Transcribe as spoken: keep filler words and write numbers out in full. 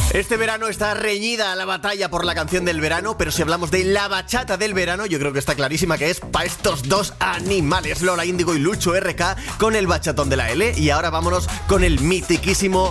Este verano está reñida la batalla por la canción del verano, pero si hablamos de la bachata del verano, yo creo que está clarísima que es para estos dos animales, Lola Índigo y Lucho R K, con el bachatón de la L. Y ahora vámonos con el mitiquísimo